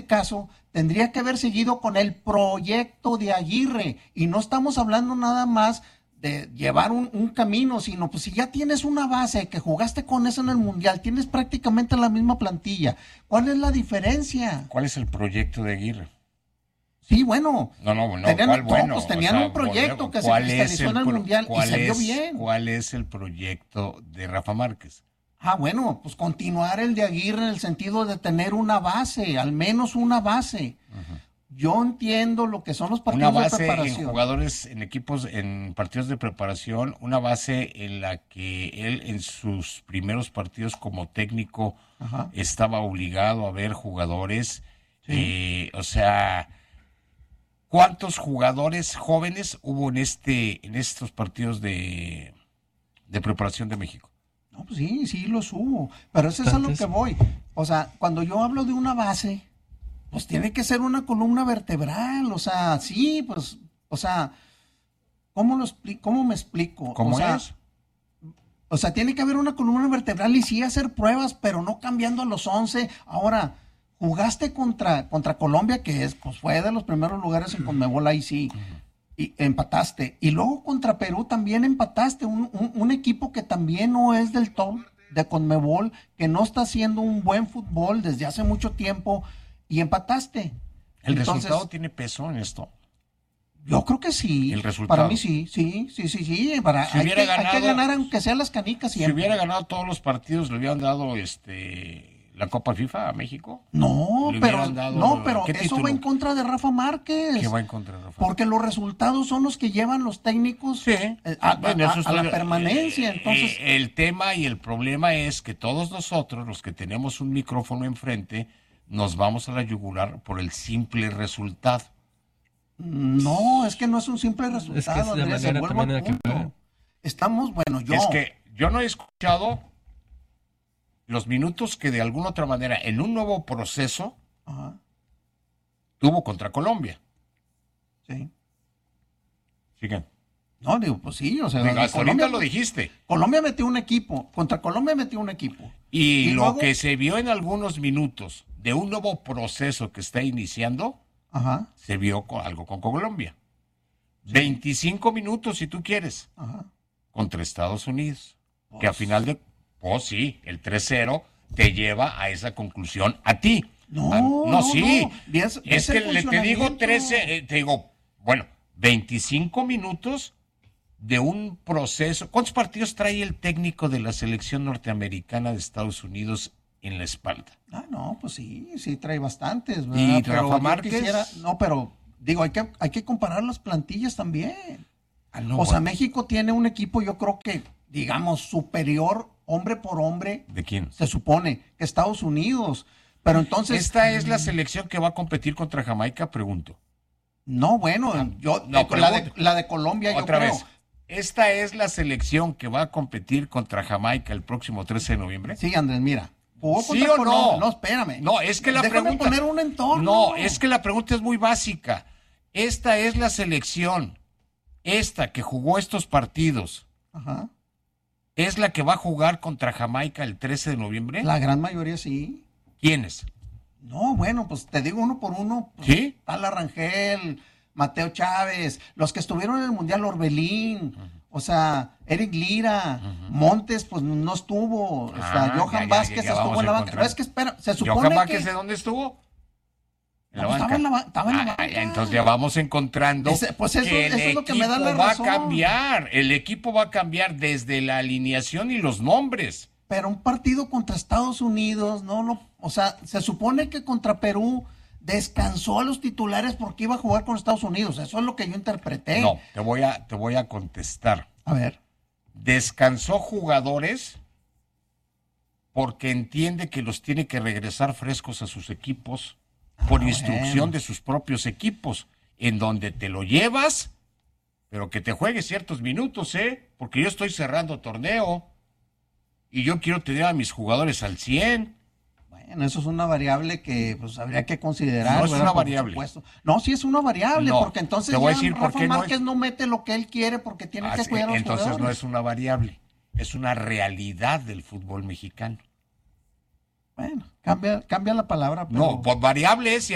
caso tendría que haber seguido con el proyecto de Aguirre, y no estamos hablando nada más de llevar un camino, sino pues si ya tienes una base, que jugaste con eso en el Mundial, tienes prácticamente la misma plantilla, ¿cuál es la diferencia? ¿Cuál es el proyecto de Aguirre? Sí, bueno. No, tenían, ¿cuál bueno? Pues tenían un proyecto que se cristalizó en el Mundial y se vio bien. ¿Cuál es el proyecto de Rafa Márquez? Bueno, pues continuar el de Aguirre en el sentido de tener una base, al menos una base. Uh-huh. Yo entiendo lo que son los partidos de preparación. Una base en jugadores, en equipos, en partidos de preparación, una base en la que él en sus primeros partidos como técnico uh-huh. estaba obligado a ver jugadores, sí. O sea, ¿cuántos jugadores jóvenes hubo en estos partidos de preparación de México? No, pues sí los hubo, pero eso es a lo que voy. O sea, cuando yo hablo de una base, pues tiene que ser una columna vertebral, o sea, sí, pues, o sea, ¿cómo me explico? ¿Cómo es? O sea, tiene que haber una columna vertebral y sí hacer pruebas, pero no cambiando a los 11. Ahora, jugaste contra Colombia, que pues fue de los primeros lugares en Conmebol, ahí sí, y empataste. Y luego contra Perú también empataste, un equipo que también no es del top de Conmebol, que no está haciendo un buen fútbol desde hace mucho tiempo, y empataste. Entonces, ¿resultado tiene peso en esto? Yo creo que sí. ¿El resultado? Para mí sí. Hay que ganar aunque sean las canicas siempre. Si hubiera ganado todos los partidos, ¿le hubieran dado la Copa FIFA a México? No, pero eso va en contra de Rafa Márquez. ¿Qué va en contra de Rafa? Porque los resultados son los que llevan los técnicos a la permanencia. Entonces, el tema y el problema es que todos nosotros, los que tenemos un micrófono enfrente, nos vamos a la yugular por el simple resultado. No, es que no es un simple resultado. Es que manera que estamos, Es que yo no he escuchado los minutos que de alguna otra manera en un nuevo proceso ajá. tuvo contra Colombia. Sí. Sigan. No, digo, pues sí, o sea, Colombia lo dijiste. Colombia metió un equipo, contra Colombia metió un equipo. Y lo luego, que se vio en algunos minutos de un nuevo proceso que está iniciando, ajá. se vio algo con Colombia. Sí. 25 minutos, si tú quieres, ajá. contra Estados Unidos. Pues, que a final de... sí, el 3-0 te lleva a esa conclusión a ti. No, sí. No. Es que te digo 13, te digo, 25 minutos de un proceso. ¿Cuántos partidos trae el técnico de la selección norteamericana de Estados Unidos en la espalda? No, pues sí trae bastantes, ¿verdad? ¿Y Rafa Márquez? Pero digo, hay que comparar las plantillas también. Sea, México tiene un equipo, yo creo que, digamos, superior hombre por hombre. ¿De quién? Se supone que Estados Unidos. Pero entonces... ¿Esta es la selección que va a competir contra Jamaica? Pregunto. No, la de Colombia, otra yo creo. Vez. ¿Esta es la selección que va a competir contra Jamaica el próximo 13 de noviembre? Sí, Andrés, mira. ¿Sí o no? No, espérame. No, es que Déjame poner un entorno. No, es que la pregunta es muy básica. Esta es la selección, esta que jugó estos partidos. Ajá. ¿Es la que va a jugar contra Jamaica el 13 de noviembre? La gran mayoría sí. ¿Quiénes? No, pues te digo uno por uno. Pues, ¿sí? Tala Rangel, Mateo Chávez, los que estuvieron en el Mundial, Orbelín, o sea, Eric Lira, Montes, pues no estuvo, Johan Vázquez estuvo en la banca. No, es que espera, se supone ¿Johan Vázquez de dónde estuvo? En la banca. Estaba en la banca. Entonces ya vamos encontrando que eso es lo que me da la razón. Va a cambiar, el equipo va a cambiar desde la alineación y los nombres. Pero un partido contra Estados Unidos, o sea, se supone que contra Perú descansó a los titulares porque iba a jugar con Estados Unidos. Eso es lo que yo interpreté. No, te voy a contestar. A ver. Descansó jugadores porque entiende que los tiene que regresar frescos a sus equipos por instrucción de sus propios equipos, en donde te lo llevas, pero que te juegue ciertos minutos, porque yo estoy cerrando torneo y yo quiero tener a mis jugadores al 100. Bueno, eso es una variable que pues habría que considerar. No es una variable. No, sí es una variable, porque entonces te voy a decir Rafa Márquez no mete lo que él quiere porque tiene que cuidar a los entonces jugadores. No es una variable, es una realidad del fútbol mexicano. Bueno, cambia la palabra. Pero... No, pues variable es